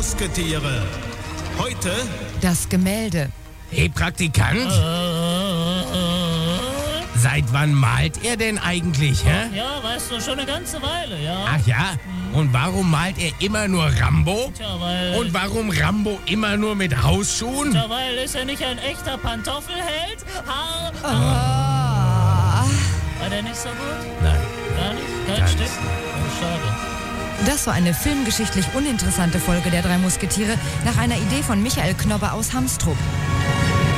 Musketiere. Heute Das Gemälde. Hey Praktikant, seit wann malt er denn eigentlich, hä? Ja, weißt du, schon eine ganze Weile, ja. Ach ja? Und warum malt er immer nur Rambo? Tja, weil... Und warum Rambo immer nur mit Hausschuhen? Tja, weil ist er nicht ein echter Pantoffelheld? War der nicht so gut? Nein. Gar nicht? Gar Kein Stück? nicht. Oh, schade. Das war eine filmgeschichtlich uninteressante Folge der 3 Musketiere nach einer Idee von Michael Knobbe aus Hamstrup.